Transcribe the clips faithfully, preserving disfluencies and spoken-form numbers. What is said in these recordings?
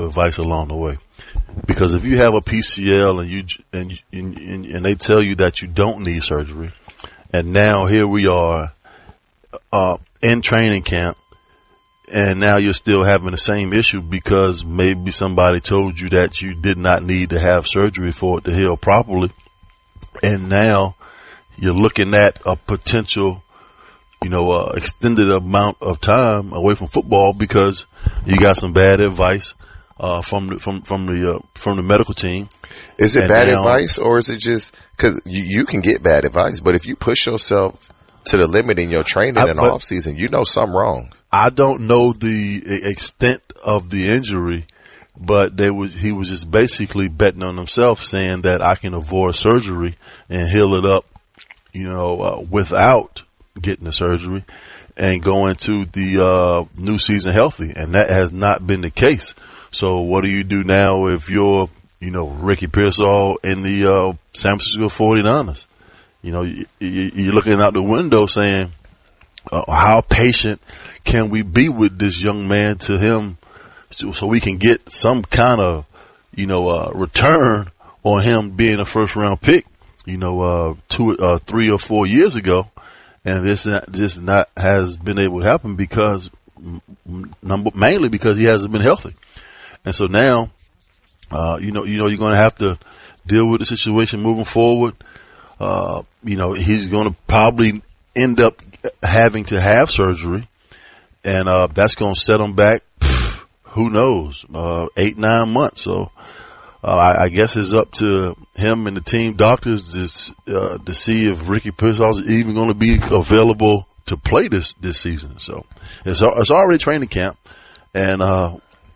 advice along the way. Because if you have a P C L and you and and, and they tell you that you don't need surgery, and now here we are uh, in training camp, and now you're still having the same issue because maybe somebody told you that you did not need to have surgery for it to heal properly, and now you're looking at a potential, you know, uh, extended amount of time away from football because you got some bad advice uh, from the, from from the uh, from the medical team. Is it and bad now, advice, or is it just because you, you can get bad advice? But if you push yourself to the limit in your training I, in the off season, you know something wrong. I don't know the extent of the injury, but they was he was just basically betting on himself, saying that I can avoid surgery and heal it up, you know, uh, without getting the surgery and go into the uh, new season healthy, and that has not been the case. So what do you do now if you're, you know, Ricky Pearsall in the uh, San Francisco forty-niners? You know, you, you, you're looking out the window saying, uh, how patient can we be with this young man to him so, so we can get some kind of, you know, uh, return on him being a first round pick, you know, uh, two, uh, three or four years ago. And this not, just not has been able to happen because number, mainly because he hasn't been healthy. And so now, uh, you know, you know, you're going to have to deal with the situation moving forward. Uh, you know, he's going to probably end up having to have surgery, and uh, that's going to set him back, pff, who knows, uh, eight, nine months. So uh, I, I guess it's up to him and the team doctors to, uh, to see if Ricky Pearsall is even going to be available to play this, this season. So it's, it's already training camp, and uh,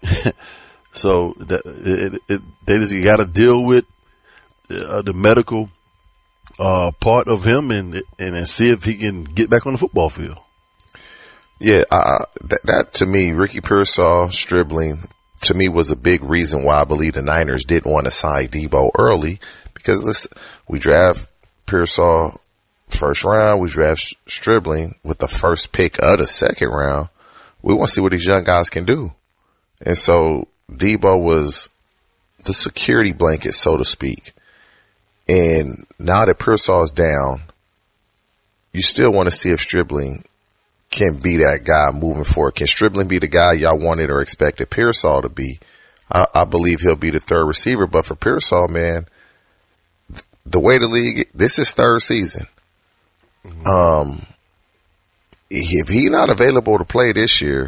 so that it, it, they just got to deal with uh, the medical Uh, part of him and, and and see if he can get back on the football field. Yeah, uh, that, that to me, Ricky Pearsall, Stribling, to me was a big reason why I believe the Niners didn't want to sign Debo early, because listen, we draft Pearsall first round, we draft Stribling with the first pick of the second round. We want to see what these young guys can do. And so Debo was the security blanket, so to speak. And now that Pearsall's down, you still want to see if Stribling can be that guy moving forward. Can Stribling be the guy y'all wanted or expected Pearsall to be? I, I believe he'll be the third receiver. But for Pearsall, man, the way the league, this is third season. Mm-hmm. Um, if he's not available to play this year,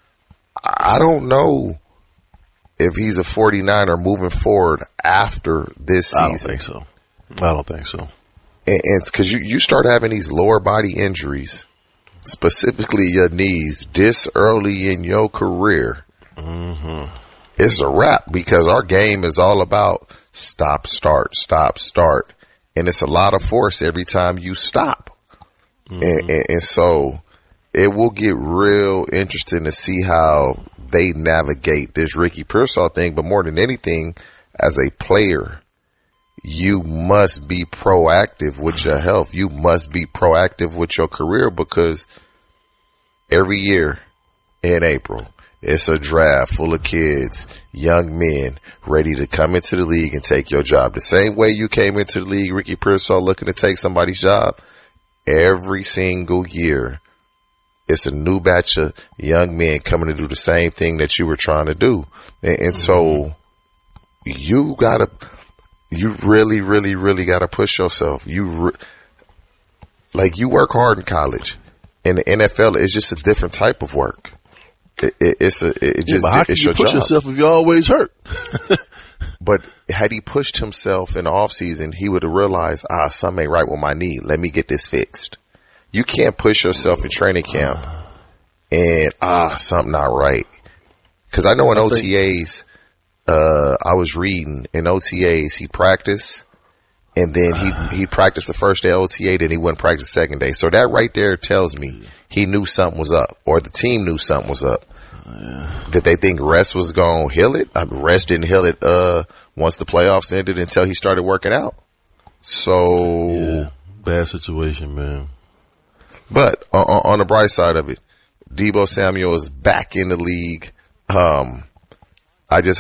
I don't know if he's a forty-niner moving forward after this season. I don't think so. I don't think so. And it's because you, you start having these lower body injuries, specifically your knees, this early in your career. Mm-hmm. It's a wrap, because our game is all about stop, start, stop, start. And it's a lot of force every time you stop. Mm-hmm. And, and, and so it will get real interesting to see how they navigate this Ricky Pearsall thing. But more than anything, as a player, you must be proactive with your health. You must be proactive with your career, because every year in April, it's a draft full of kids, young men ready to come into the league and take your job. The same way you came into the league, Ricky Pearsall, looking to take somebody's job, every single year, it's a new batch of young men coming to do the same thing that you were trying to do. And, and so you gotta, you really, really, really gotta push yourself. You, re- like you work hard in college. In the N F L, it's just a different type of work. It, it, it's a, it just, yeah, but how can it's you your push job. yourself if you're always hurt? But had he pushed himself in the off season, he would have realized, ah, something ain't right with my knee. Let me get this fixed. You can't push yourself in training camp and, ah, something not right. Cause I know in I O T As, think- uh, I was reading in O T As, he practiced and then he, he practiced the first day of O T A, then he wouldn't practice the second day. So that right there tells me he knew something was up, or the team knew something was up. Yeah. Did they think rest was going to heal it? I mean, rest didn't heal it, uh, once the playoffs ended until he started working out. So. Yeah, bad situation, man. But on, on the bright side of it, Deebo Samuel is back in the league. Um, I just